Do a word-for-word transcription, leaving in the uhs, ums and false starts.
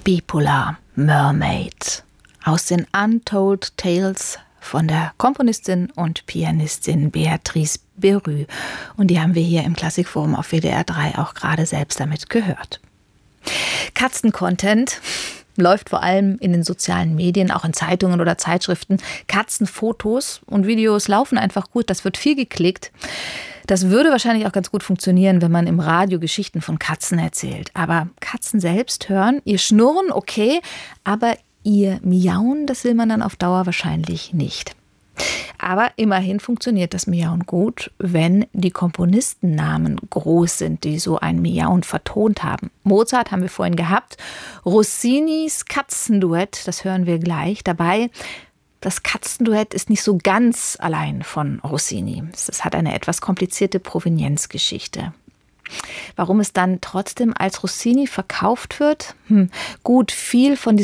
Bipolar Mermaid aus den Untold Tales von der Komponistin und Pianistin Beatrice Berru. Und die haben wir hier im Klassikforum auf W D R drei auch gerade selbst damit gehört. Katzen-Content läuft vor allem in den sozialen Medien, auch in Zeitungen oder Zeitschriften. Katzenfotos und Videos laufen einfach gut, das wird viel geklickt. Das würde wahrscheinlich auch ganz gut funktionieren, wenn man im Radio Geschichten von Katzen erzählt. Aber Katzen selbst hören ihr Schnurren, okay, aber ihr Miauen, das will man dann auf Dauer wahrscheinlich nicht. Aber immerhin funktioniert das Miauen gut, wenn die Komponistennamen groß sind, die so ein Miauen vertont haben. Mozart haben wir vorhin gehabt, Rossinis Katzenduett, das hören wir gleich. Dabei, das Katzenduett ist nicht so ganz allein von Rossini. Es hat eine etwas komplizierte Provenienzgeschichte. Warum es dann trotzdem als Rossini verkauft wird? Hm, gut, viel von